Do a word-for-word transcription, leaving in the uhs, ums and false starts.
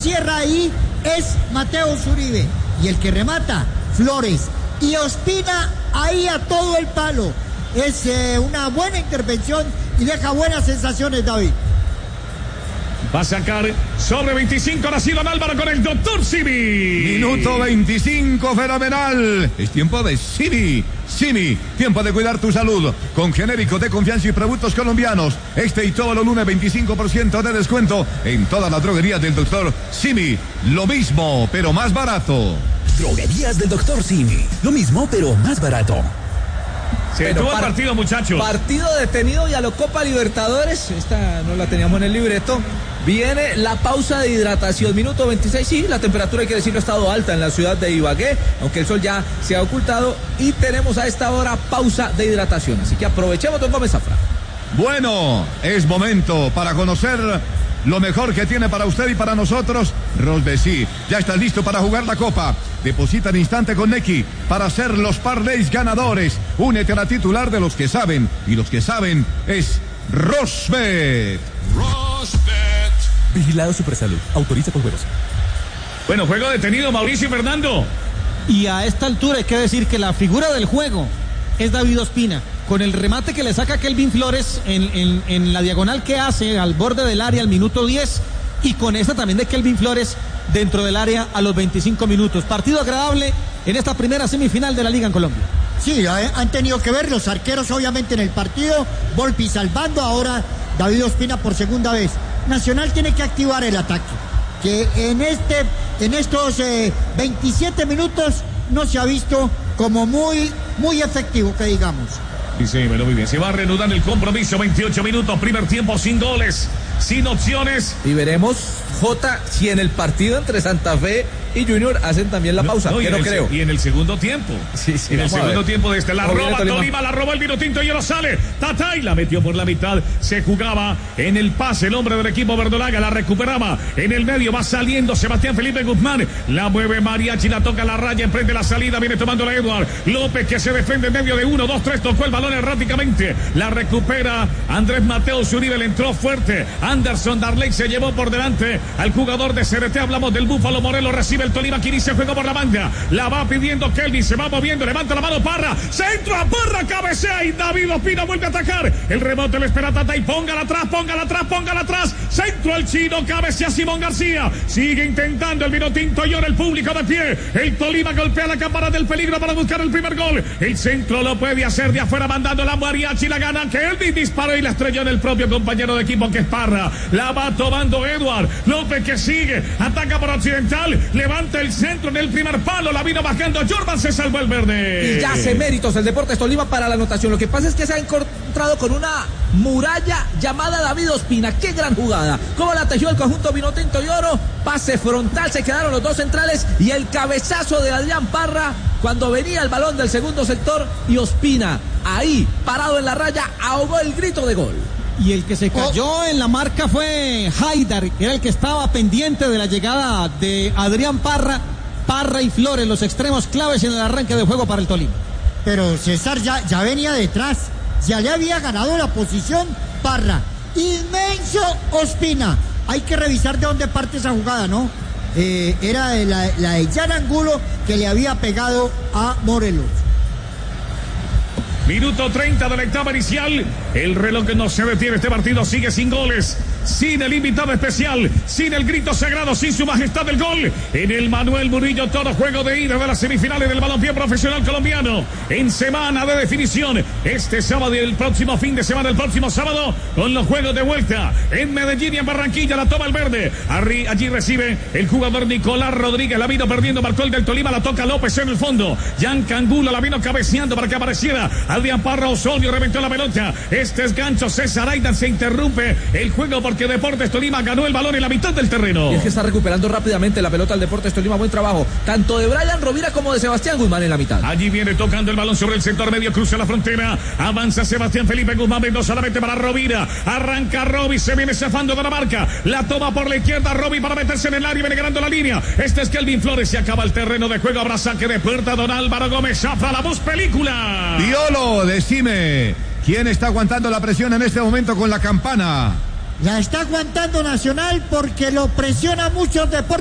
cierra ahí es Mateo Uribe. Y el que remata, Flores. Y Ospina ahí a todo el palo. Es eh, una buena intervención y deja buenas sensaciones, David. Va a sacar sobre veinticinco, ahora sí Don Álvaro con el doctor Simi. Minuto veinticinco, fenomenal. Es tiempo de Simi. Simi, tiempo de cuidar tu salud. Con genéricos de confianza y productos colombianos. Este y todos los lunes veinticinco por ciento de descuento en todas las droguerías del doctor Simi. Lo mismo, pero más barato. Droguerías del doctor Simi. Lo mismo, pero más barato. Se detuvo el partido, muchachos. Partido detenido y a lo Copa Libertadores. Esta no la teníamos en el libreto. Viene la pausa de hidratación. Minuto veintiséis, sí, la temperatura hay que decirlo ha estado alta en la ciudad de Ibagué, aunque el sol ya se ha ocultado. Y tenemos a esta hora pausa de hidratación. Así que aprovechemos, don Gómez Zafra. Bueno, es momento para conocer lo mejor que tiene para usted y para nosotros. Rosbesí, ya está listo para jugar la Copa. Deposita al instante con Nequi para ser los parlays ganadores. Únete a la titular de los que saben. Y los que saben es Rosbet. Rosbet. Vigilado Supersalud. Autoriza con juegos. Bueno, juego detenido, Mauricio y Fernando. Y a esta altura hay que decir que la figura del juego es David Ospina. Con el remate que le saca Kelvin Flores en, en, en la diagonal que hace al borde del área al minuto diez. Y con esta también de Kelvin Flores dentro del área a los veinticinco minutos. Partido agradable en esta primera semifinal de la Liga en Colombia. Sí, han tenido que ver los arqueros obviamente en el partido. Volpi salvando, ahora David Ospina por segunda vez. Nacional tiene que activar el ataque, que en este en estos eh, veintisiete minutos no se ha visto como muy muy efectivo, que digamos. Sí, sí, bueno, muy bien. Se va a reanudar el compromiso. veintiocho minutos, primer tiempo sin goles, sin opciones. Y veremos, Jota, si en el partido entre Santa Fe y Junior hacen también la pausa, no, no, que no el, creo. Y en el segundo tiempo. Sí, sí, en el segundo tiempo de este. La roba Tolima. Tolima, la robó el vino tinto y lo sale. Tatay la metió por la mitad. Se jugaba en el pase el hombre del equipo verdolaga. La recuperaba en el medio. Va saliendo Sebastián Felipe Guzmán. La mueve Mariachi. La toca la raya. Emprende la salida. Viene tomando la Edward López, que se defiende en medio de uno, dos, tres. Tocó el balón erráticamente. La recupera Andrés Mateo Uribe. Le entró fuerte. Anderson Darley se llevó por delante al jugador de C R T. Hablamos del Búfalo Morelos. Recibe el Tolima. Quini se juega por la banda. La va pidiendo Kelvin. Se va moviendo. Levanta la mano Parra. Centro a Parra. Cabecea y David Ospina vuelve a atacar. El rebote le espera Tatay. Póngala atrás. Póngala atrás. Póngala atrás. Centro al chino. Cabecea Simón García. Sigue intentando el vino tinto y ahora el público de pie. El Tolima golpea la cámara del peligro para buscar el primer gol. El centro lo puede hacer de afuera mandando la Mariachi. La gana Kelvin. Disparó y la estrelló en el propio compañero de equipo que es Parra. La va tomando Edward López, que sigue. Ataca por occidental. Levanta el centro en el primer palo. La vino bajando. Jordan se salvó el verde. Y ya hace méritos el Deportes Tolima para la anotación. Lo que pasa es que se ha encontrado con una muralla llamada David Ospina. Qué gran jugada. Cómo la tejió el conjunto vinotinto y oro. Pase frontal. Se quedaron los dos centrales. Y el cabezazo de Adrián Parra cuando venía el balón del segundo sector. Y Ospina, ahí, parado en la raya, ahogó el grito de gol. Y el que se cayó oh. en la marca fue Haidar, que era el que estaba pendiente de la llegada de Adrián Parra. Parra y Flores, los extremos claves en el arranque de juego para el Tolima. Pero César ya, ya venía detrás, ya le había ganado la posición Parra. Inmenso Ospina. Hay que revisar de dónde parte esa jugada, ¿no? Eh, era de la, la de Jan Angulo, que le había pegado a Morelos. Minuto treinta de la etapa inicial. El reloj no se detiene. Este partido sigue sin goles, sin el invitado especial, sin el grito sagrado, sin su majestad del gol. En el Manuel Murillo, todo juego de ida de las semifinales del balompié profesional colombiano. En semana de definición, este sábado y el próximo fin de semana, el próximo sábado, con los juegos de vuelta. En Medellín y en Barranquilla, la toma el verde. Arri, allí recibe el jugador Nicolás Rodríguez. La vino perdiendo, marcó el del Tolima, la toca López en el fondo. Jan Cangulo la vino cabeceando para que apareciera Adrián Parra. Osorio reventó la pelota. Este es gancho. César Aidan, se interrumpe el juego porque Deportes Tolima ganó el balón en la mitad del terreno. Y es que está recuperando rápidamente la pelota al Deportes Tolima. Buen trabajo, tanto de Brian Rovira como de Sebastián Guzmán en la mitad. Allí viene tocando el balón sobre el sector medio, cruza la frontera, avanza Sebastián Felipe Guzmán, no solamente para Rovira, arranca Roby, se viene zafando de la marca, la toma por la izquierda Roby para meterse en el área, viene ganando la línea. Este es Kelvin Flores, se acaba el terreno de juego, habrá saque de puerta. Don Álvaro Gómez Zafra, la voz película. Violo, decime, ¿quién está aguantando la presión en este momento con la campana? La está aguantando Nacional porque lo presiona mucho Deportes.